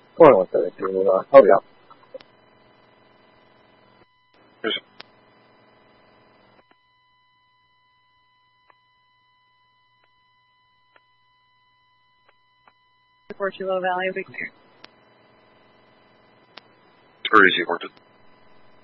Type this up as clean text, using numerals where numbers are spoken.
Hold on 1 second. Oh, yeah. Portugal Valley, Big Bear. Where is he working?